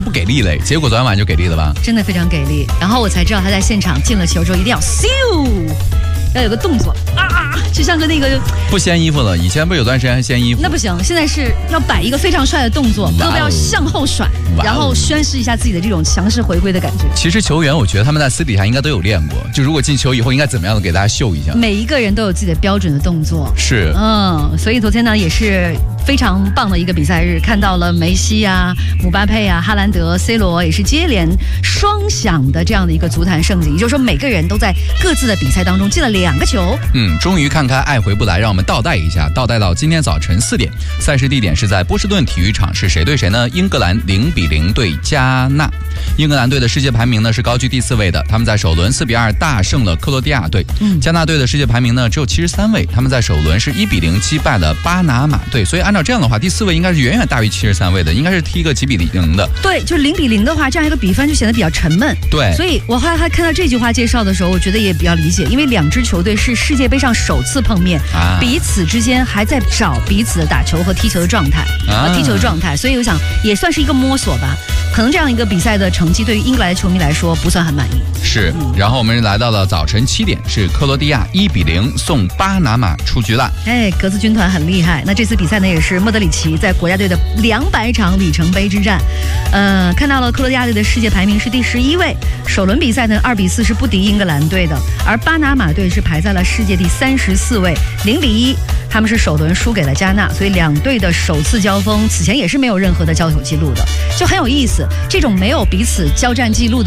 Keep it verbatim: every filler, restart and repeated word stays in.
不给力嘞，结果昨天晚上就给力了吧？ 真的非常给力。然后我才知道他在现场进了球之后一定要咻，要有个动作啊，就像个那个不掀衣服了。以前不是有段时间还掀衣服？ 那不行，现在是要摆一个非常帅的动作，胳膊要向后甩，然后宣示一下自己的这种强势回归的感觉。 其实球员我觉得他们在私底下应该都有练过，就如果进球以后应该怎么样的给大家秀一下。 每一个人都有自己的标准的动作。 是， 嗯，所以昨天呢也是非常棒的一个比赛日，看到了梅西啊、姆巴佩啊、哈兰德、C 罗也是接连双响的这样的一个足坛盛景，也就是说每个人都在各自的比赛当中进了两个球。 嗯，终于看开爱回不来，让我们倒带一下，倒带到今天早晨四点，赛事地点是在波士顿体育场，是谁对谁呢？英格兰零比零对加纳。英格兰队的世界排名呢是高居第四位的，他们在首轮四比二大胜了克罗地亚队。嗯，加纳队的世界排名呢只有七十三位，他们在首轮是一比零击败了巴拿马队，所以按照这样的话，第四位应该是远远大于七十三位的，应该是踢个几比零的。 对，就是零比零的话，这样一个比分就显得比较沉闷。 对， 所以我后来还看到这句话介绍的时候，我觉得也比较理解，因为两支球队是世界杯上首次碰面，啊、彼此之间还在找彼此的打球和踢球的状态，啊，踢球的状态，所以我想也算是一个摸索吧。可能这样一个比赛的成绩对于英格兰的球迷来说不算很满意。 是，然后我们来到了早晨七点，是克罗地亚一比零送巴拿马出局了。 哎，格子军团很厉害。那这次比赛呢，也是莫德里奇在国家队的两百场里程碑之战。呃，看到了克罗地亚队的世界排名是第十一位，首轮比赛呢二比四是不敌英格兰队的，而巴拿马队是排在了世界第三十四位，零比一。他们是首轮输给了加纳，所以两队的首次交锋，此前也是没有任何的交手记录的，就很有意思。这种没有彼此交战记录的